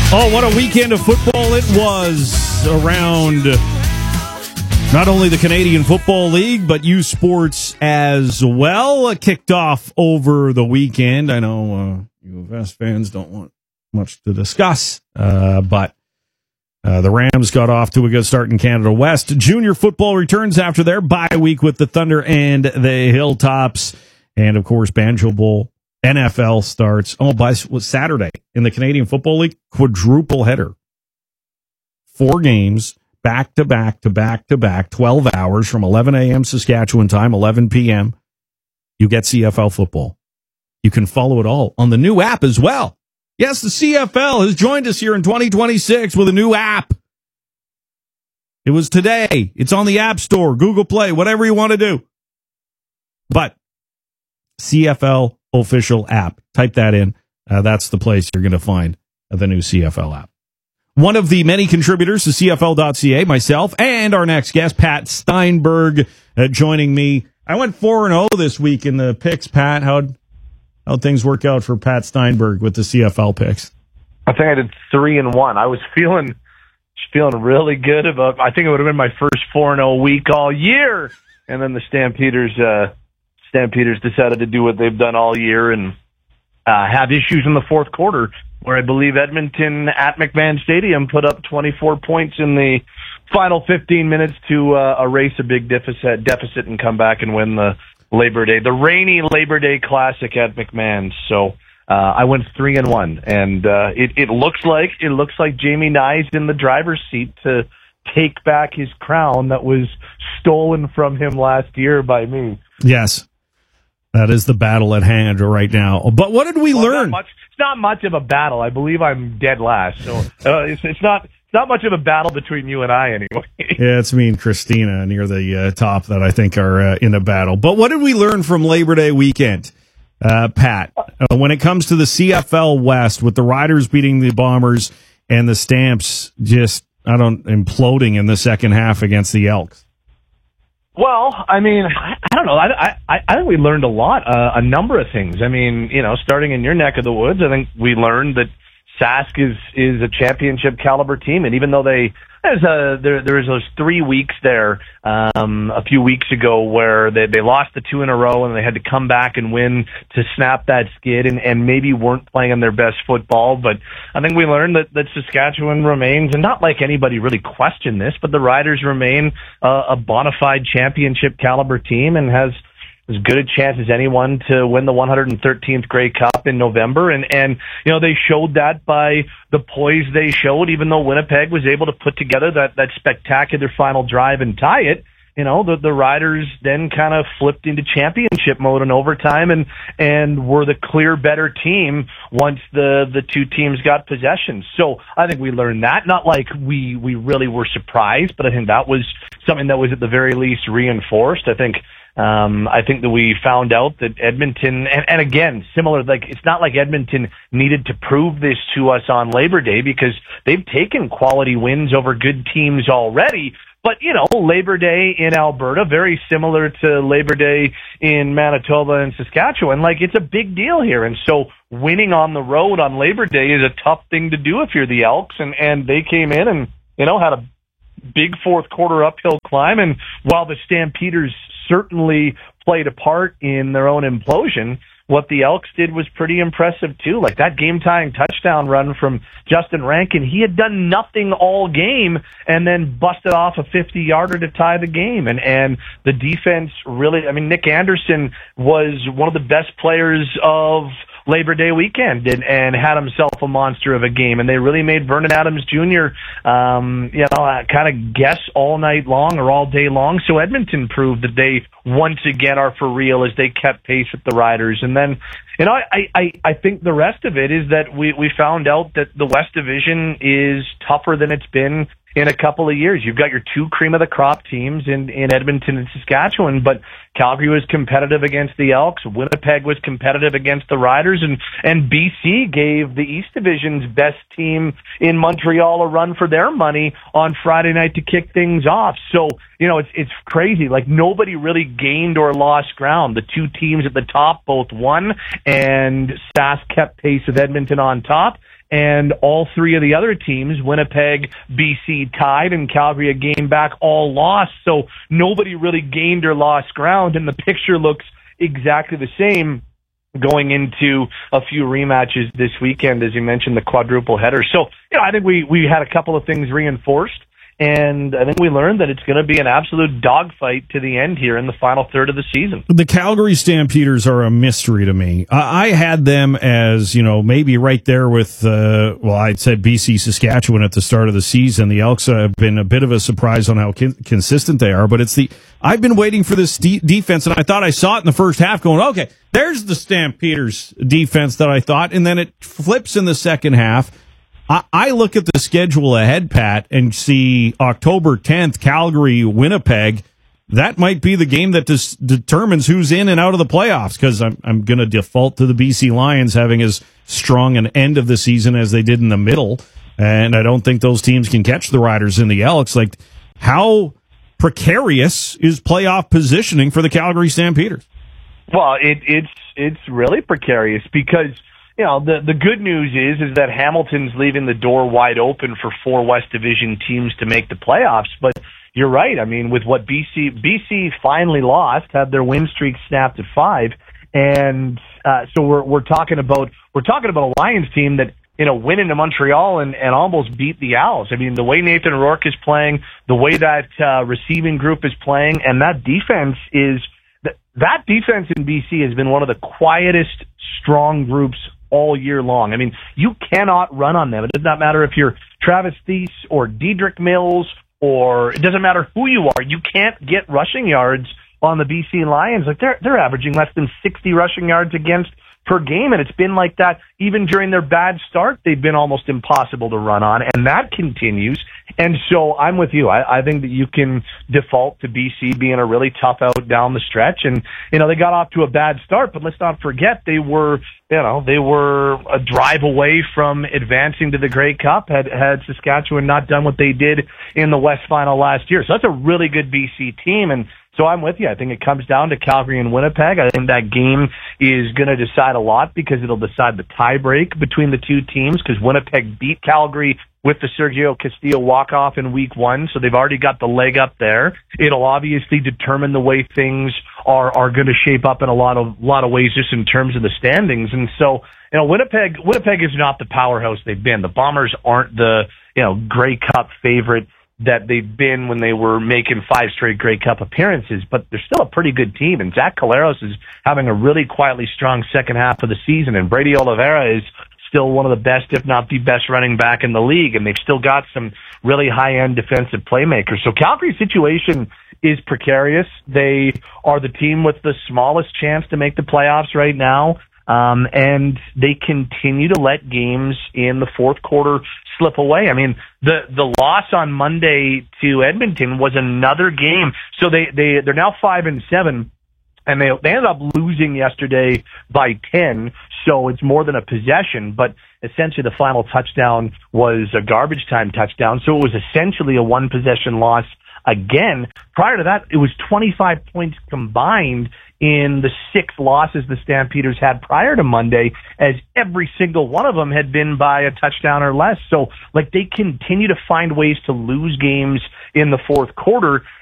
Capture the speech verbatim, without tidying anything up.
Oh, what a weekend of football it was around not only the Canadian Football League, but U Sports as well. It kicked off over the weekend. I know uh, U of S fans don't want much to discuss, uh, but uh, the Rams got off to a good start in Canada West. Junior football returns after their bye week with the Thunder and the Hilltops. And, of course, Banjo Bowl. N F L starts, oh, by Saturday in the Canadian Football League, quadruple header. Four games, back to back to back to back, twelve hours from eleven a.m. Saskatchewan time, eleven p.m. You get C F L football. You can follow it all on the new app as well. Yes, the C F L has joined us here in twenty twenty-six with a new app. It was today. It's on the App Store, Google Play, whatever you want to do. But C F L official app. Type that in. Uh, that's the place you're going to find the new C F L app. One of the many contributors to C F L dot C A, myself, and our next guest, Pat Steinberg, uh, joining me. I went four and oh this week in the picks, Pat. How'd, how'd things work out for Pat Steinberg with the C F L picks? I think I did three and one. I was feeling feeling really good about, I think it would have been my first four and oh week all year. And then the Stampeders, uh, Stampeders decided to do what they've done all year and uh, have issues in the fourth quarter, where I believe Edmonton at McMahon Stadium put up twenty-four points in the final fifteen minutes to uh, erase a big deficit, deficit and come back and win the Labor Day, the rainy Labor Day Classic at McMahon. So uh, I went three and one, and uh, it, it looks like it looks like Jamie Nye's in the driver's seat to take back his crown that was stolen from him last year by me. Yes. That is the battle at hand right now. But what did we well, learn? Not much, it's not much of a battle. I believe I'm dead last. So uh, it's, it's not it's not much of a battle between you and I anyway. Yeah, it's me and Christina near the uh, top that I think are uh, in a battle. But what did we learn from Labor Day weekend, uh, Pat, uh, when it comes to the C F L West with the Riders beating the Bombers and the Stamps just, I don't, imploding in the second half against the Elks? Well, I mean, I, I don't know. I, I, I think we learned a lot, uh, a number of things. I mean, you know, starting in your neck of the woods, I think we learned that Sask is is a championship caliber team, and even though they there's a there there was those three weeks there um, a few weeks ago where they they lost the two in a row and they had to come back and win to snap that skid, and, and maybe weren't playing their best football. But I think we learned that that Saskatchewan remains, and not like anybody really questioned this, but the Riders remain uh, a bona fide championship caliber team and has as good a chance as anyone to win the one hundred thirteenth Grey Cup in November. And, and, you know, they showed that by the poise they showed, even though Winnipeg was able to put together that, that spectacular final drive and tie it. You know, the, the Riders then kind of flipped into championship mode in overtime and, and were the clear better team once the, the two teams got possession. So I think we learned that. Not like we, we really were surprised, but I think that was something that was at the very least reinforced. I think Um, I think that we found out that Edmonton, and, and again, similar, like, it's not like Edmonton needed to prove this to us on Labor Day because they've taken quality wins over good teams already. But, you know, Labor Day in Alberta, very similar to Labor Day in Manitoba and Saskatchewan. Like, it's a big deal here. And so winning on the road on Labor Day is a tough thing to do if you're the Elks. And, and they came in and, you know, had a big fourth quarter uphill climb. And while the Stampeders certainly played a part in their own implosion, what the Elks did was pretty impressive too. Like that game-tying touchdown run from Justin Rankin, he had done nothing all game and then busted off a fifty-yarder to tie the game. And and the defense really, I mean, Nick Anderson was one of the best players of Labor Day weekend and, and had himself a monster of a game. And they really made Vernon Adams Junior, um, you know, uh, kind of guess all night long or all day long. So Edmonton proved that they once again are for real as they kept pace with the Riders. And then, you know, I, I, I think the rest of it is that we, we found out that the West Division is tougher than it's been in a couple of years. You've got your two cream of the crop teams in, in Edmonton and Saskatchewan, but Calgary was competitive against the Elks. Winnipeg was competitive against the Riders, and, and B C gave the East Division's best team in Montreal a run for their money on Friday night to kick things off. So, you know, it's, it's crazy. Like nobody really gained or lost ground. The two teams at the top both won, and Sask kept pace with Edmonton on top. and all three of the other teams, Winnipeg, B C tied, and Calgary a game back, all lost. So nobody really gained or lost ground, and the picture looks exactly the same going into a few rematches this weekend, as you mentioned, the quadruple header. So, you know, I think we, we had a couple of things reinforced, and I think we learned that it's going to be an absolute dogfight to the end here in the final third of the season. The Calgary Stampeders are a mystery to me. I, I had them as, you know, maybe right there with, uh, well, I'd said B C Saskatchewan at the start of the season. The Elks have been a bit of a surprise on how con- consistent they are, but it's the, I've been waiting for this de- defense, and I thought I saw it in the first half going, okay, there's the Stampeders defense that I thought, and then it flips in the second half. I look at the schedule ahead, Pat, and see October tenth, Calgary, Winnipeg. That might be the game that dis- determines who's in and out of the playoffs, because I'm, I'm going to default to the B C Lions having as strong an end of the season as they did in the middle, and I don't think those teams can catch the Riders and the Elks. Like, how precarious is playoff positioning for the Calgary Stampeders? Well, it, it's it's really precarious because, you know, the, the good news is is that Hamilton's leaving the door wide open for four West Division teams to make the playoffs. But you're right. I mean, with what B C B C finally lost, had their win streak snapped at five, and uh, so we're we're talking about we're talking about a Lions team that, you know, went into Montreal and, and almost beat the Owls. I mean, the way Nathan Rourke is playing, the way that uh, receiving group is playing, and that defense is th- that defense in B C has been one of the quietest, strong groups all year long. I mean, you cannot run on them. It does not matter if you're Travis Thies or Dedrick Mills, or it doesn't matter who you are. You can't get rushing yards on the B C Lions. Like, they're they're averaging less than sixty rushing yards against per game, and it's been like that even during their bad start. They've been almost impossible to run on, and that continues. And so I'm with you. I, I think that you can default to B C being a really tough out down the stretch. And, you know, they got off to a bad start, but let's not forget they were, you know, they were a drive away from advancing to the Grey Cup had, had Saskatchewan not done what they did in the West Final last year. So that's a really good B C team. And so I'm with you. I think it comes down to Calgary and Winnipeg. I think that game is going to decide a lot because it'll decide the tiebreak between the two teams, because Winnipeg beat Calgary with the Sergio Castillo walk-off in week one, so they've already got the leg up there. It'll obviously determine the way things are are going to shape up in a lot of lot of ways just in terms of the standings. And so, you know, Winnipeg Winnipeg is not the powerhouse they've been. The Bombers aren't the, you know, Grey Cup favorite that they've been when they were making five straight Grey Cup appearances, but they're still a pretty good team, and Zach Collaros is having a really quietly strong second half of the season, and Brady Oliveira is still one of the best, if not the best running back in the league, and they've still got some really high-end defensive playmakers. So Calgary's situation is precarious. They are the team with the smallest chance to make the playoffs right now, um, and they continue to let games in the fourth quarter slip away. I mean, the the loss on Monday to Edmonton was another game. So they, they, they're now five and seven. And they, they ended up losing yesterday by ten, so it's more than a possession, but essentially the final touchdown was a garbage time touchdown, so it was essentially a one-possession loss again. Prior to that, it was twenty-five points combined in the six losses the Stampeders had prior to Monday, as every single one of them had been by a touchdown or less. So, like, they continue to find ways to lose games in the fourth quarter,